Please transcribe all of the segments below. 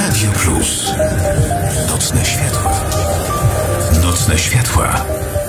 Radio Plus. Nocne światła. Nocne światła.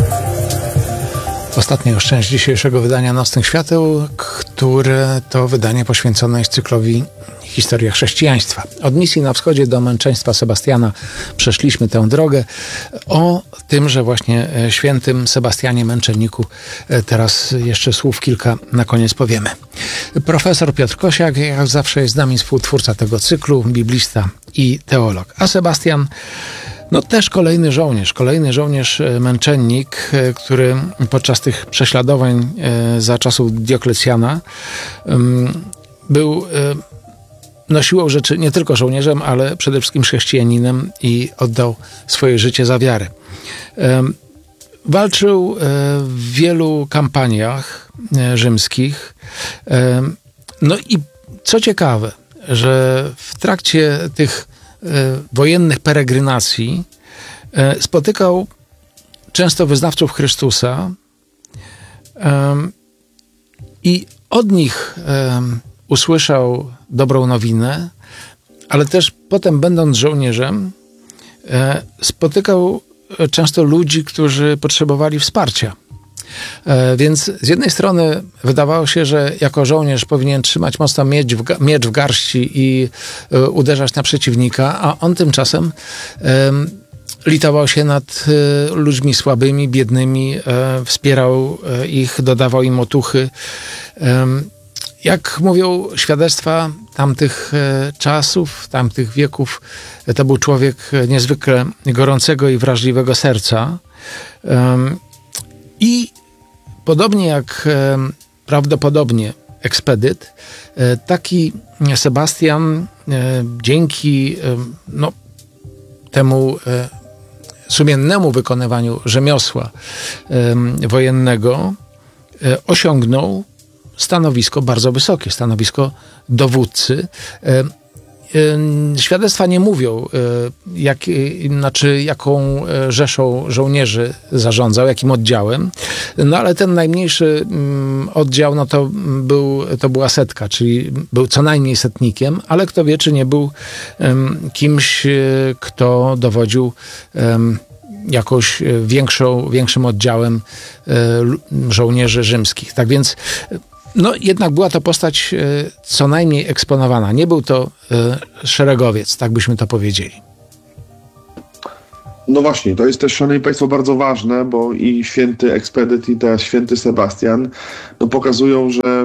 Ostatnia część dzisiejszego wydania Nocnych Świateł, które to wydanie poświęcone jest cyklowi Historia chrześcijaństwa. Od misji na wschodzie do męczeństwa Sebastiana przeszliśmy tę drogę. O tymże właśnie świętym Sebastianie Męczenniku teraz jeszcze słów kilka na koniec powiemy. Profesor Piotr Kosiak, jak zawsze jest z nami współtwórca tego cyklu, biblista i teolog. A Sebastian, no też kolejny żołnierz męczennik, który podczas tych prześladowań za czasów Dioklecjana był siłą rzeczy nie tylko żołnierzem, ale przede wszystkim chrześcijaninem i oddał swoje życie za wiarę. Walczył w wielu kampaniach rzymskich. No i co ciekawe, że w trakcie tych wojennych peregrynacji spotykał często wyznawców Chrystusa i od nich usłyszał dobrą nowinę, ale też potem, będąc żołnierzem, spotykał często ludzi, którzy potrzebowali wsparcia. Więc z jednej strony wydawało się, że jako żołnierz powinien trzymać mocno miecz w garści i uderzać na przeciwnika, a on tymczasem litował się nad ludźmi słabymi, biednymi, wspierał ich, dodawał im otuchy. Jak mówią świadectwa tamtych czasów, tamtych wieków, to był człowiek niezwykle gorącego i wrażliwego serca. I podobnie jak prawdopodobnie ekspedyt, taki Sebastian dzięki temu sumiennemu wykonywaniu rzemiosła wojennego osiągnął stanowisko bardzo wysokie, dowódcy. Świadectwa nie mówią, jaką rzeszą żołnierzy zarządzał, jakim oddziałem, ale ten najmniejszy oddział to była setka, czyli był co najmniej setnikiem, ale kto wie, czy nie był kimś, kto dowodził jakąś większym oddziałem żołnierzy rzymskich. Tak więc jednak była to postać co najmniej eksponowana. Nie był to szeregowiec, tak byśmy to powiedzieli. No właśnie, to jest też, szanowni państwo, bardzo ważne, bo i święty ekspedyt, i teraz święty Sebastian pokazują, że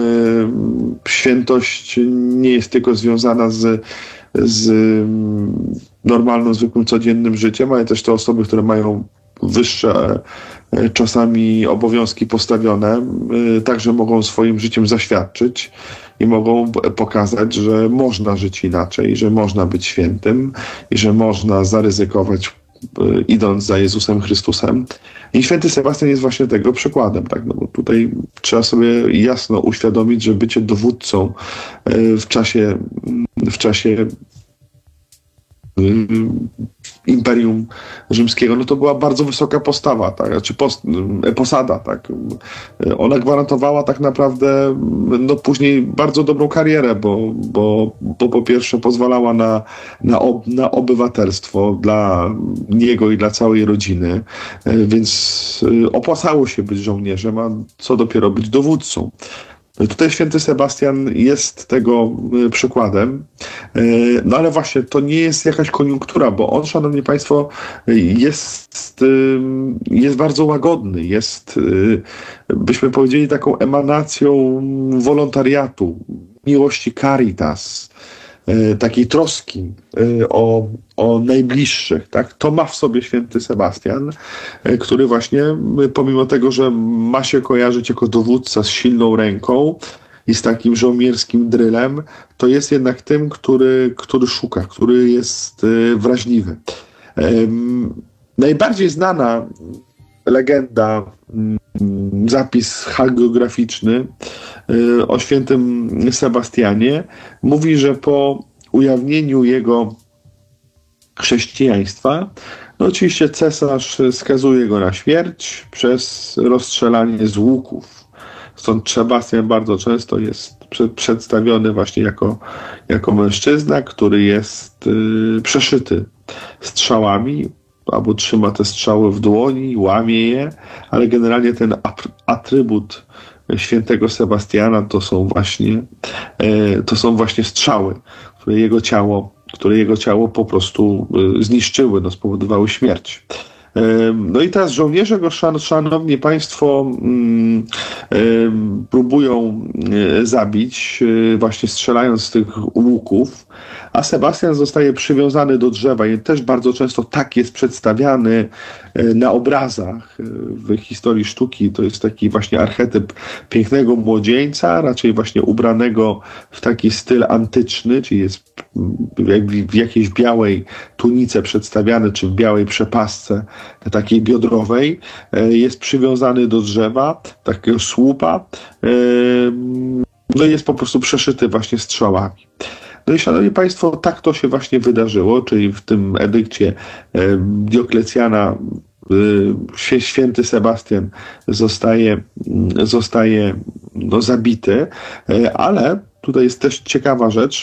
świętość nie jest tylko związana z normalnym, zwykłym, codziennym życiem, ale też te osoby, które mają wyższe czasami obowiązki postawione, także mogą swoim życiem zaświadczyć i mogą pokazać, że można żyć inaczej, że można być świętym i że można zaryzykować, idąc za Jezusem Chrystusem. I święty Sebastian jest właśnie tego przykładem, tak? Bo tutaj trzeba sobie jasno uświadomić, że bycie dowódcą w czasie Imperium Rzymskiego, to była bardzo wysoka postawa, tak? Znaczy posada, tak? Ona gwarantowała tak naprawdę później bardzo dobrą karierę, bo po pierwsze pozwalała na obywatelstwo dla niego i dla całej rodziny, więc opłacało się być żołnierzem, a co dopiero być dowódcą. Tutaj święty Sebastian jest tego przykładem, ale właśnie to nie jest jakaś koniunktura, bo on, szanowni państwo, jest bardzo łagodny, jest, byśmy powiedzieli, taką emanacją wolontariatu, miłości caritas, takiej troski o najbliższych, tak? To ma w sobie święty Sebastian, który właśnie, pomimo tego, że ma się kojarzyć jako dowódca z silną ręką i z takim żołnierskim drylem, to jest jednak tym, który szuka, który jest wrażliwy. Najbardziej znana legenda, zapis hagiograficzny o świętym Sebastianie mówi, że po ujawnieniu jego chrześcijaństwa, oczywiście cesarz skazuje go na śmierć przez rozstrzelanie z łuków. Stąd Sebastian bardzo często jest przedstawiony właśnie jako mężczyzna, który jest przeszyty strzałami, albo trzyma te strzały w dłoni, łamie je, ale generalnie ten atrybut świętego Sebastiana to są właśnie strzały, które jego ciało po prostu zniszczyły, spowodowały śmierć. No i teraz żołnierze go, szanowni państwo, próbują zabić, właśnie strzelając z tych łuków, a Sebastian zostaje przywiązany do drzewa i też bardzo często tak jest przedstawiany na obrazach w historii sztuki. To jest taki właśnie archetyp pięknego młodzieńca, raczej właśnie ubranego w taki styl antyczny, czyli jest w jakiejś białej tunice przedstawiany, czy w białej przepasce takiej biodrowej, jest przywiązany do drzewa, takiego słupa, no i jest po prostu przeszyty właśnie strzałami. No i szanowni państwo, tak to się właśnie wydarzyło, czyli w tym edykcie Dioklecjana święty Sebastian zostaje zabity, ale tutaj jest też ciekawa rzecz,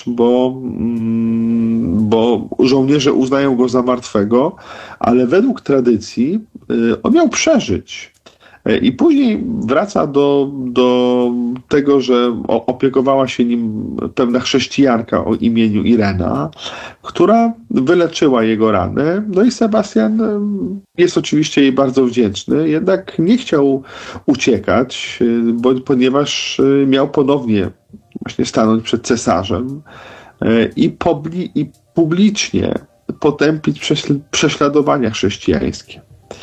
bo żołnierze uznają go za martwego, ale według tradycji on miał przeżyć. I później wraca do tego, że opiekowała się nim pewna chrześcijanka o imieniu Irena, która wyleczyła jego rany. No i Sebastian jest oczywiście jej bardzo wdzięczny, jednak nie chciał uciekać, ponieważ miał ponownie właśnie stanąć przed cesarzem i publicznie potępić prześladowania chrześcijańskie.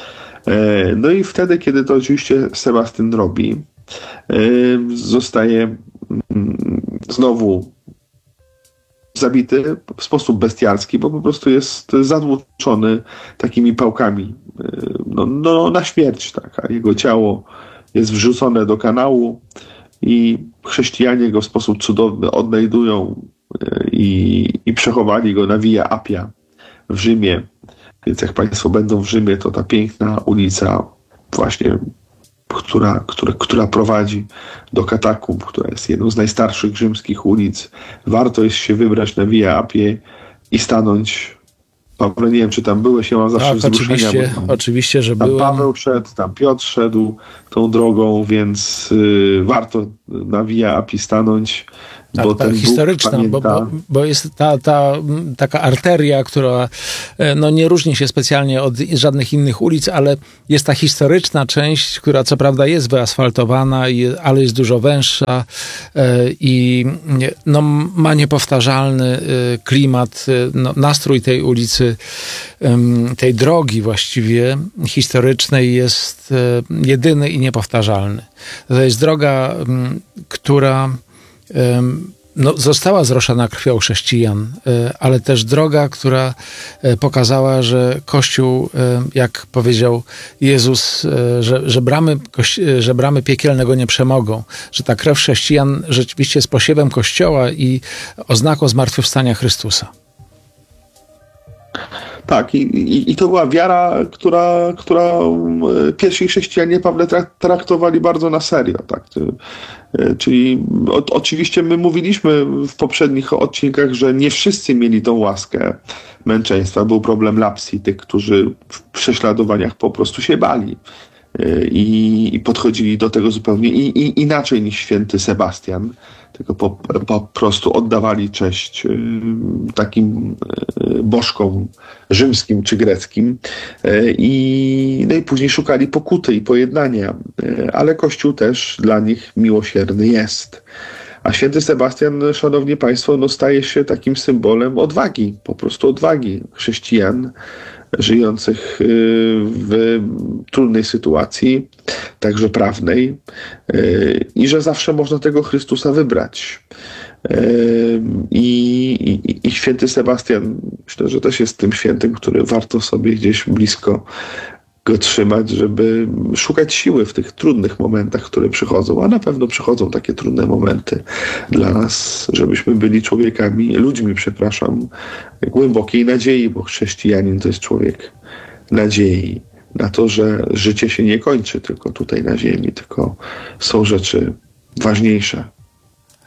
No i wtedy, kiedy to oczywiście Sebastian robi, zostaje znowu zabity w sposób bestialski, bo po prostu jest zatłuczony takimi pałkami na śmierć. Tak? A jego ciało jest wrzucone do kanału i chrześcijanie go w sposób cudowny odnajdują i przechowali go na Via Appia w Rzymie. Więc jak państwo będą w Rzymie, to ta piękna ulica właśnie, która prowadzi do katakumb, która jest jedną z najstarszych rzymskich ulic. Warto jest się wybrać na Via Appie i stanąć. Pawle, nie wiem, czy tam byłeś, ja mam zawsze wzruszenia. Oczywiście, że tam byłem. Paweł szedł, tam Piotr szedł tą drogą, więc warto na Via Appii stanąć. Bo tak, historyczna, bo jest taka arteria, która nie różni się specjalnie od żadnych innych ulic, ale jest ta historyczna część, która co prawda jest wyasfaltowana, ale jest dużo węższa i ma niepowtarzalny klimat, nastrój tej ulicy, tej drogi właściwie historycznej jest jedyny i niepowtarzalny. To jest droga, która została zroszona krwią chrześcijan, ale też droga, która pokazała, że Kościół, jak powiedział Jezus, że bramy piekielne go nie przemogą, że ta krew chrześcijan rzeczywiście jest posiewem Kościoła i oznaką zmartwychwstania Chrystusa. Tak, i to była wiara, która pierwsi chrześcijanie, Pawle, traktowali bardzo na serio. Tak? Czyli oczywiście my mówiliśmy w poprzednich odcinkach, że nie wszyscy mieli tą łaskę męczeństwa. Był problem lapsji, tych, którzy w prześladowaniach po prostu się bali i podchodzili do tego zupełnie inaczej niż święty Sebastian. Tylko po prostu oddawali cześć takim bożkom rzymskim czy greckim i później szukali pokuty i pojednania, ale Kościół też dla nich miłosierny jest. A święty Sebastian, szanowni państwo, staje się takim symbolem odwagi, po prostu odwagi chrześcijan żyjących w trudnej sytuacji, także prawnej, i że zawsze można tego Chrystusa wybrać. I święty Sebastian, myślę, że też jest tym świętym, który warto sobie gdzieś blisko go trzymać, żeby szukać siły w tych trudnych momentach, które przychodzą, a na pewno przychodzą takie trudne momenty dla nas, żebyśmy byli ludźmi, głębokiej nadziei, bo chrześcijanin to jest człowiek nadziei na to, że życie się nie kończy tylko tutaj na ziemi, tylko są rzeczy ważniejsze.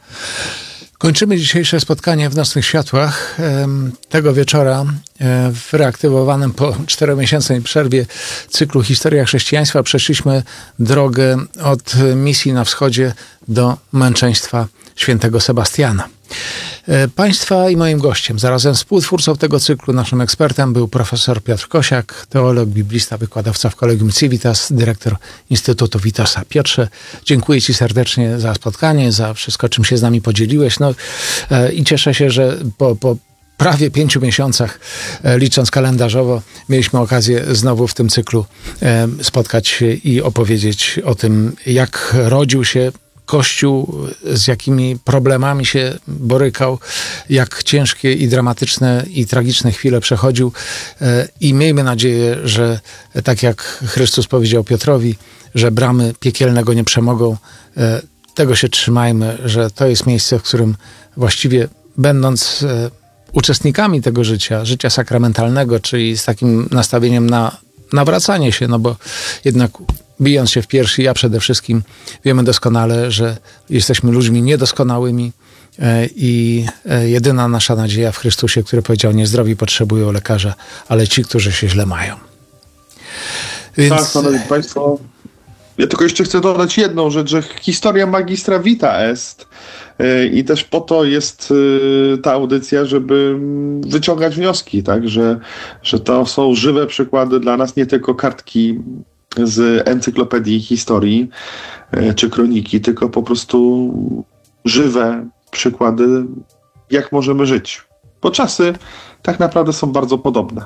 Kończymy dzisiejsze spotkanie w Nocnych Światłach. Tego wieczora w reaktywowanym po 4-miesięcznej przerwie cyklu Historia chrześcijaństwa przeszliśmy drogę od misji na wschodzie do męczeństwa świętego Sebastiana. Państwa i moim gościem, zarazem współtwórcą tego cyklu, naszym ekspertem był profesor Piotr Kosiak, teolog, biblista, wykładowca w Collegium Civitas, dyrektor Instytutu Witosa. Piotrze, dziękuję Ci serdecznie za spotkanie, za wszystko, czym się z nami podzieliłeś. I cieszę się, że po prawie 5 miesiącach, licząc kalendarzowo, mieliśmy okazję znowu w tym cyklu spotkać się i opowiedzieć o tym, jak rodził się Kościół, z jakimi problemami się borykał, jak ciężkie i dramatyczne i tragiczne chwile przechodził. I miejmy nadzieję, że tak jak Chrystus powiedział Piotrowi, że bramy piekielne go nie przemogą, tego się trzymajmy, że to jest miejsce, w którym właściwie będąc uczestnikami tego życia sakramentalnego, czyli z takim nastawieniem na nawracanie się, no bo jednak bijąc się w piersi, ja przede wszystkim wiemy doskonale, że jesteśmy ludźmi niedoskonałymi i jedyna nasza nadzieja w Chrystusie, który powiedział, niezdrowi potrzebują lekarza, ale ci, którzy się źle mają. Więc... Tak, szanowni Państwo, ja tylko jeszcze chcę dodać jedną rzecz, że historia magistra vita est i też po to jest ta audycja, żeby wyciągać wnioski, tak, że to są żywe przykłady dla nas, nie tylko kartki z encyklopedii historii czy kroniki, tylko po prostu żywe przykłady, jak możemy żyć. Bo czasy tak naprawdę są bardzo podobne.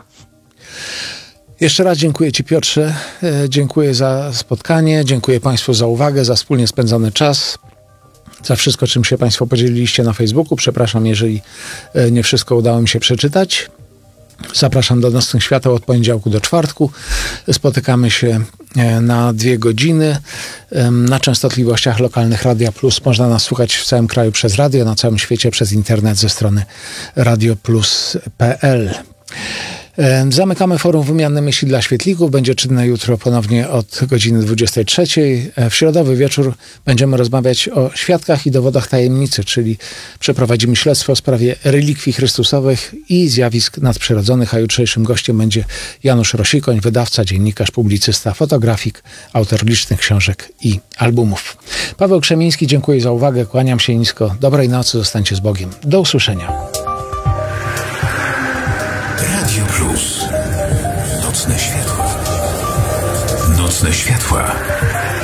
Jeszcze raz dziękuję Ci, Piotrze. Dziękuję za spotkanie, dziękuję Państwu za uwagę, za wspólnie spędzony czas, za wszystko, czym się Państwo podzieliliście na Facebooku. Przepraszam, jeżeli nie wszystko udało mi się przeczytać. Zapraszam do Nocnych Świateł od poniedziałku do czwartku. Spotykamy się na 2 godziny na częstotliwościach lokalnych Radia Plus. Można nas słuchać w całym kraju przez radio, na całym świecie przez internet ze strony radioplus.pl. Zamykamy forum wymiany myśli dla świetlików. Będzie czynne jutro ponownie od godziny 23. W środowy wieczór będziemy rozmawiać o świadkach i dowodach tajemnicy, czyli przeprowadzimy śledztwo w sprawie relikwii chrystusowych i zjawisk nadprzyrodzonych, a jutrzejszym gościem będzie Janusz Rosikoń, wydawca, dziennikarz, publicysta, fotografik, autor licznych książek i albumów. Paweł Krzemiński, dziękuję za uwagę, kłaniam się nisko. Dobrej nocy, zostańcie z Bogiem. Do usłyszenia. Radio Plus. Nocne światła. Nocne światła.